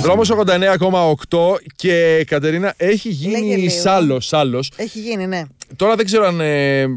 Δρόμος 89,8 και Κατερίνα έχει γίνει σάλος. Έχει γίνει, ναι. Τώρα δεν ξέρω αν.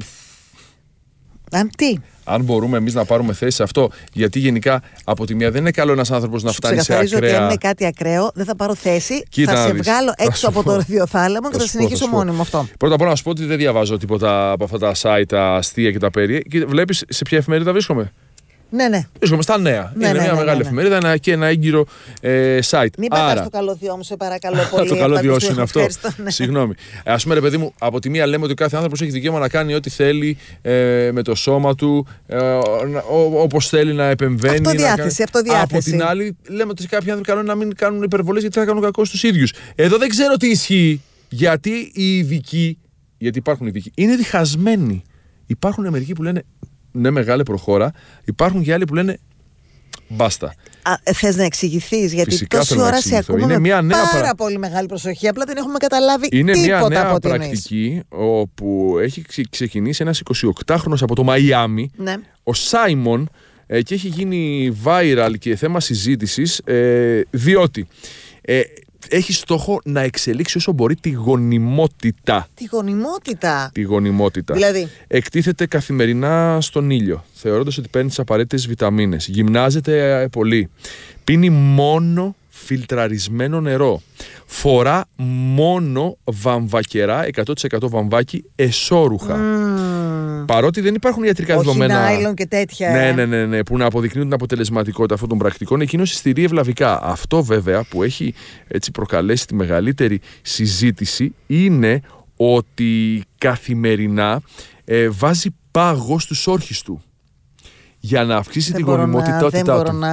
Αν μπορούμε εμείς να πάρουμε θέση σε αυτό. Γιατί γενικά από τη μία δεν είναι καλό ένας άνθρωπος να φτάνει σε ακραία. Ότι αν είναι κάτι ακραίο, δεν θα πάρω θέση. Θα σε βγάλω έξω από το ραδιοθάλαμο και θα συνεχίσω μόνιμο αυτό. Πρώτα απ' όλα να σου πω ότι δεν διαβάζω τίποτα από αυτά τα site, τα αστεία και τα περί. Βλέπεις σε ποια εφημερίδα βρίσκομαι. Ναι. Βρίσκομαι στα Νέα. Είναι μια μεγάλη εφημερίδα και ένα έγκυρο site. Μην πατάς το καλώδιό μου, σε παρακαλώ πολύ. Το καλώδιό σου είναι αυτό. Συγγνώμη. Ας πούμε, ρε παιδί μου, από τη μία λέμε ότι ο κάθε άνθρωπος έχει δικαίωμα να κάνει ό,τι θέλει με το σώμα του, όπως θέλει να επεμβαίνει. Αυτοδιάθεση. Από την άλλη, λέμε ότι κάποιοι άνθρωποι καλούν να μην κάνουν υπερβολές γιατί θα κάνουν κακό στους ίδιους. Εδώ δεν ξέρω τι ισχύει. Γιατί οι ειδικοί, γιατί υπάρχουν ειδικοί, είναι διχασμένοι. Υπάρχουν μερικοί που λένε ναι, μεγάλη προχώρα. Υπάρχουν και άλλοι που λένε μπάστα. Θες να εξηγηθείς, γιατί φυσικά τόση ώρα σε ακούμε με πάρα πολύ μεγάλη προσοχή. Απλά δεν έχουμε καταλάβει είναι τίποτα μια νέα από ό,τι πρακτική όπου έχει ξεκινήσει ένας 28χρονος από το Μαϊάμι, ναι. Ο Σάιμον, και έχει γίνει viral και θέμα συζήτησης, διότι έχει στόχο να εξελίξει όσο μπορεί τη γονιμότητα. Τη γονιμότητα. Δηλαδή. Εκτίθεται καθημερινά στον ήλιο, θεωρώντας ότι παίρνει τις απαραίτητες βιταμίνες. Γυμνάζεται πολύ. Πίνει μόνο φιλτραρισμένο νερό. Φορά μόνο βαμβακερά, 100% βαμβάκι, εσώρουχα. Παρότι δεν υπάρχουν ιατρικά δεδομένα. Όχι νάιλον και τέτοια. Ναι, που να αποδεικνύουν την αποτελεσματικότητα αυτών των πρακτικών, εκείνος συστηρεί ευλαβικά. Αυτό βέβαια που έχει έτσι προκαλέσει τη μεγαλύτερη συζήτηση είναι ότι καθημερινά βάζει πάγο στους όρχες του για να αυξήσει τη γονιμότητά του.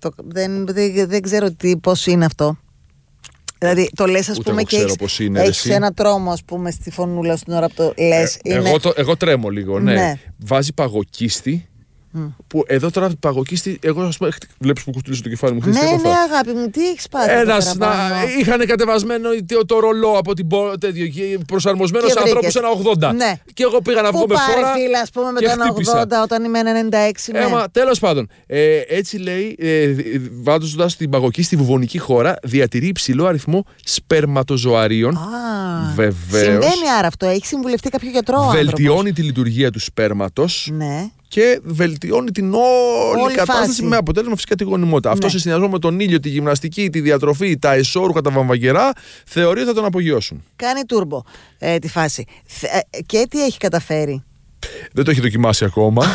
Δεν ξέρω πώς είναι αυτό. Δηλαδή το λες, ας πούμε, και έχεις ένα τρόμο, ας πούμε, στη φωνούλα στην ώρα που το λες. Εγώ τρέμω λίγο, ναι. Βάζει παγοκίστη. Που εδώ τώρα παγοκίστη, εγώ ας πούμε, βλέπεις που κουστουλήσω το κεφάλι μου. Ναι, αγάπη μου, τι έχεις πάρει. Είχαν κατεβασμένο το ρολό από την προσαρμοσμένο σε ανθρώπους σε ένα 80. Ναι. Και εγώ πήγα να βγω με φόρα. Πού πάρει, φίλε, ας πούμε, με το 1,80 όταν είμαι 96. Ναι. Τέλος πάντων, έτσι λέει, βάζοντας την παγοκίστη στη βουβονική χώρα, διατηρεί υψηλό αριθμό σπερματοζωαρίων. Βεβαίως. Συμβαίνει άρα αυτό, έχει συμβουλευτεί κάποιο γιατρό. Βελτιώνει τη λειτουργία του σπέρματος. Ναι. Και βελτιώνει την όλη κατάσταση φάση. Με αποτέλεσμα φυσικά τη γονιμότητα. Αυτό σε συνδυασμό με τον ήλιο, τη γυμναστική, τη διατροφή, τα εσώρουχα, τα βαμβαγερά, θεωρεί ότι θα τον απογειώσουν. Κάνει τούρμπο τη φάση. Και τι έχει καταφέρει. Δεν το έχει δοκιμάσει ακόμα.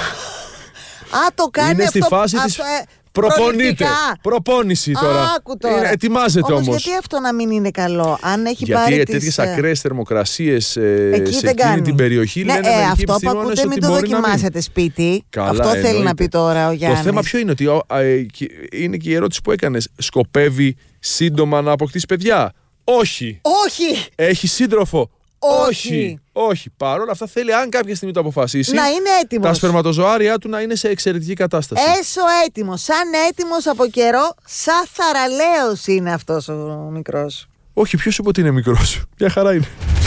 Το κάνει. Είναι στη φάση της. Προπονείται. Προπόνηση τώρα. Ετοιμάζεται όμως. Γιατί αυτό να μην είναι καλό, αν έχει γιατί πάρει. Γιατί τέτοιες ακραίες θερμοκρασίες σε εκείνη την περιοχή λένε αυτό που ακούτε, μην το δοκιμάσετε σπίτι. Αυτό θέλει να πει τώρα ο Γιάννης. Το θέμα ποιο είναι, ότι είναι και η ερώτηση που έκανες. Σκοπεύει σύντομα να αποκτήσει παιδιά? Όχι. Έχει σύντροφο? Όχι. Παρ' όλα αυτά θέλει, αν κάποια στιγμή το αποφασίσει, να είναι έτοιμος. Τα σπερματοζωάρια του να είναι σε εξαιρετική κατάσταση. Έτοιμος. Σαν έτοιμος από καιρό, σαν θαραλέος είναι αυτός ο μικρός. Όχι, ποιος είπε ότι είναι μικρός? Μια χαρά είναι.